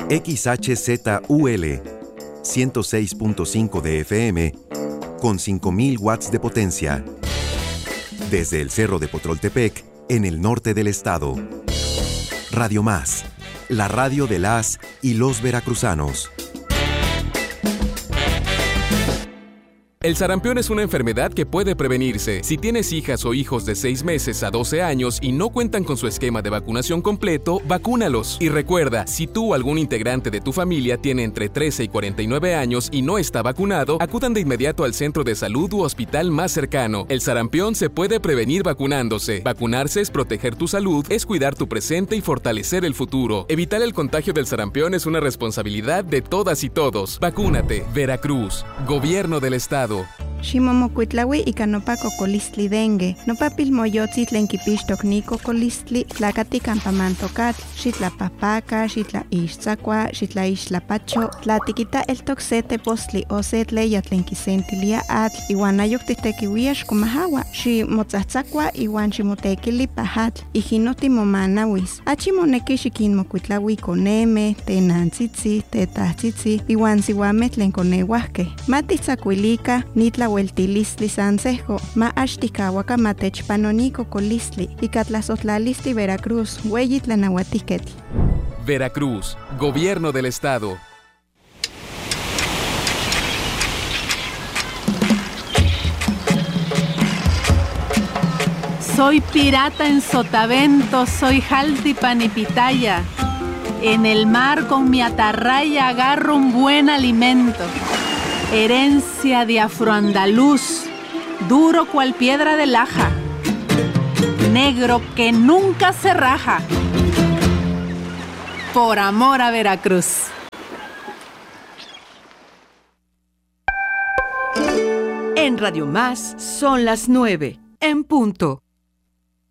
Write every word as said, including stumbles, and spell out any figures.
X H Z U L ciento seis punto cinco de F M con cinco mil watts de potencia. Desde el Cerro de Potroltepec, en el norte del estado. Radio Más, la radio de las y los veracruzanos. El sarampión es una enfermedad que puede prevenirse. Si tienes hijas o hijos de seis meses a doce años y no cuentan con su esquema de vacunación completo, vacúnalos. Y recuerda, si tú o algún integrante de tu familia tiene entre trece y cuarenta y nueve años y no está vacunado, acudan de inmediato al centro de salud u hospital más cercano. El sarampión se puede prevenir vacunándose. Vacunarse es proteger tu salud, es cuidar tu presente y fortalecer el futuro. Evitar el contagio del sarampión es una responsabilidad de todas y todos. Vacúnate. Veracruz. Gobierno del Estado. Ximomocuitlaui ika nopa cocolistli dengue. Nopa pilmoyotzi tlen kipixtok ni cocolistli tlakati campamantokatl. Xitlapahpaka, xitlaixtzakua, xitlaixtlapacho. Tlatikita eltok se tepostli o se tleya tlen kisentilia atl. Iwan ayok titekiuia xkomahawa. Ximotzatzakua iwan ximotekili pahatl. Ijino timomanawis. Achimoneki xikinmocuitlaui koneme, tenantzitzi, tetahtzitzi, iwan siuameh tlen koneuahkeh. Matitzakuilika nitla hueltilistli sansejo, ma axtikawaka matechpanoni cocolistli, ikatlazotlalistli Veracruz, hueyi tlanahuatiketl. Veracruz, Gobierno del Estado. Soy pirata en sotavento, soy jaltipan y pitaya. En el mar con mi atarraya agarro un buen alimento. Herencia de afroandaluz, duro cual piedra de laja, negro que nunca se raja, por amor a Veracruz. En Radio Más son las nueve, en punto.